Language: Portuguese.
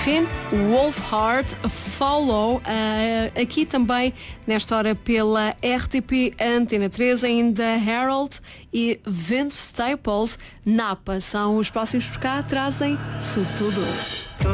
Finn, Wolfheart, Follow, aqui também nesta hora pela RTP Antena 3, ainda Harold e Vince Staples, Napa, são os próximos por cá, trazem sobretudo.